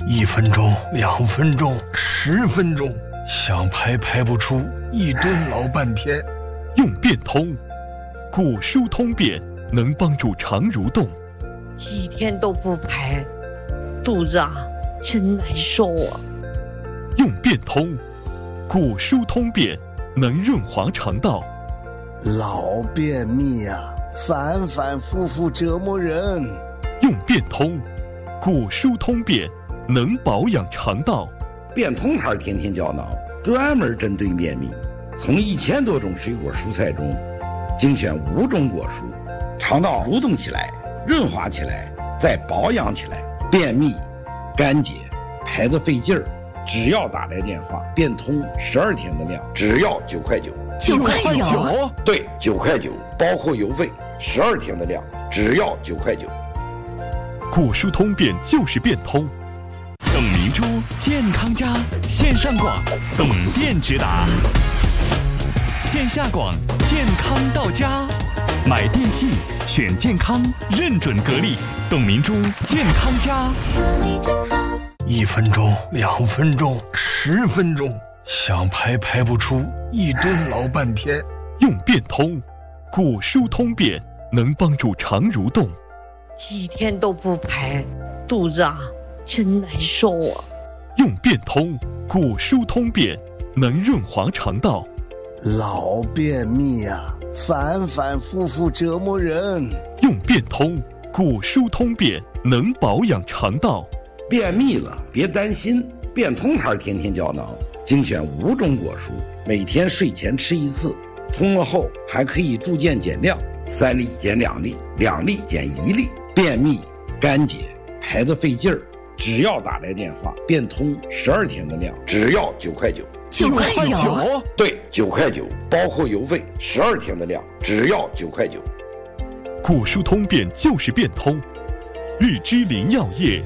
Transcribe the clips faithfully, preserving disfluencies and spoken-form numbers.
一分钟、两分钟、十分钟，想排排不出，一蹲老半天。 用变通，古书通便能帮助肠蠕动。 几天都不排，肚子啊真难受啊。 用变通，古书通便能润滑肠道。 老便秘啊，反反复复折磨人。 用变通，古书通便能保养肠道。 变通牌天天胶囊专门针对便秘，从一千多种水果蔬菜中精选五种果蔬，肠道蠕动起来，润滑起来，再保养起来。便秘、干结、排得费劲儿，只要打来电话，变通十二天的量，只要九块九。 九块九？ 对，九块九，包括邮费，十二天的量，只要九块九。 古书通便就是变通。董明珠健康家线上广，董店直达；线下广，健康到家。买电器选健康，认准格力，董明珠健康家。 一分钟、两分钟、十分钟，想排排不出，一蹲老半天。 用变通，古书通便能帮助肠蠕动。 几天都不排，肚子啊真难受啊。 用变通，古书通便能润滑肠道。 老便秘啊，反反复复折磨人。 用变通，古书通便能保养肠道。 便秘了别担心，变通牌天天胶囊精选五种果蔬，每天睡前吃一次，通了后还可以逐渐减量，三粒减两粒，两粒减一粒。便秘、干结、排得费劲儿，只要打来电话，变通十二天的量，只要九块九。 九块九？ 对，九块九，包括邮费，十二天的量，只要九块九。 古书通便就是变通。日之林药业。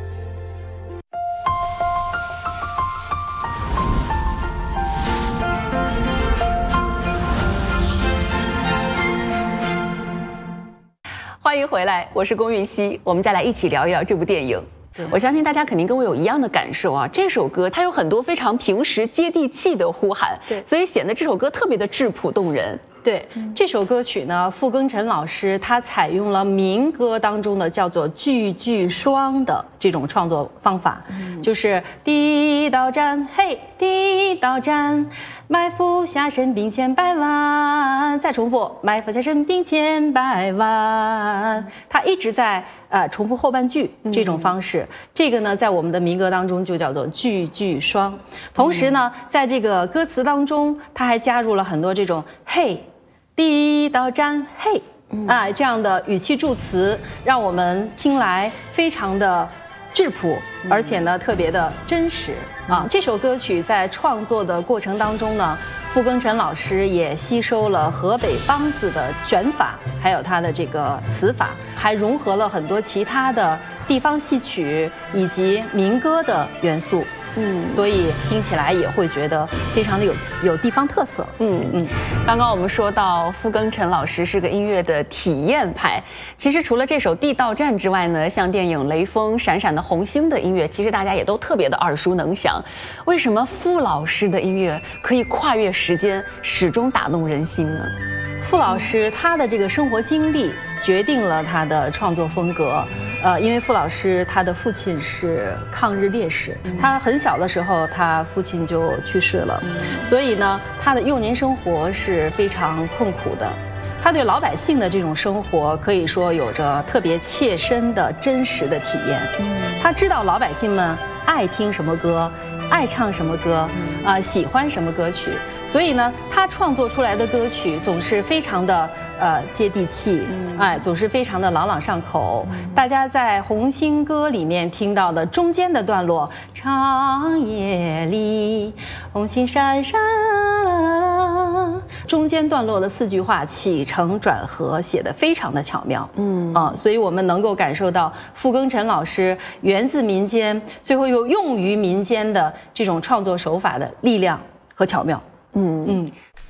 欢迎回来，我是龚韵希，我们再来一起聊一聊这部电影。我相信大家肯定跟我有一样的感受啊！这首歌它有很多非常平时接地气的呼喊， 对， 所以显得这首歌特别的质朴动人。 对，这首歌曲呢，傅庚辰老师他采用了民歌当中的叫做句句双的这种创作方法，嗯、就是地道战，嘿，地道战，埋伏下神兵千百万，再重复，埋伏下神兵千百万，他一直在呃重复后半句这种方式，嗯、这个呢，在我们的民歌当中就叫做句句双。同时呢，在这个歌词当中，他还加入了很多这种嘿。地道战，嘿，啊，这样的语气助词，让我们听来非常的质朴，而且呢特别的真实啊。这首歌曲在创作的过程当中呢，傅庚辰老师也吸收了河北梆子的拳法，还有他的这个词法，还融合了很多其他的地方戏曲以及民歌的元素。嗯，所以听起来也会觉得非常的有有地方特色。 嗯嗯，刚刚我们说到傅庚辰老师是个音乐的体验派，其实除了这首《地道战》之外呢，像电影《雷锋闪闪的红星》的音乐，其实大家也都特别的耳熟能详。为什么傅老师的音乐可以跨越时间，始终打动人心呢？ 傅老师他的这个生活经历决定了他的创作风格。呃，因为傅老师他的父亲是抗日烈士，他很小的时候他父亲就去世了，所以呢，他的幼年生活是非常困苦的。他对老百姓的这种生活可以说有着特别切身的真实的体验。他知道老百姓们爱听什么歌，爱唱什么歌，啊、呃，喜欢什么歌曲。所以呢，他创作出来的歌曲总是非常的呃接地气，哎，总是非常的朗朗上口。大家在《红星歌》里面听到的中间的段落，长夜里红星闪闪啦啦啦，中间段落的四句话起承转合写得非常的巧妙，嗯啊，所以我们能够感受到傅庚辰老师源自民间，最后又用于民间的这种创作手法的力量和巧妙。嗯嗯，